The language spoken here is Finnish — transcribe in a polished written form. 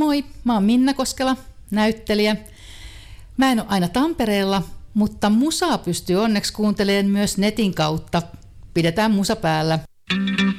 Moi, mä oon Minna Koskela, näyttelijä. Mä en ole aina Tampereella, mutta musaa pystyy onneksi kuuntelemaan myös netin kautta. Pidetään musa päällä.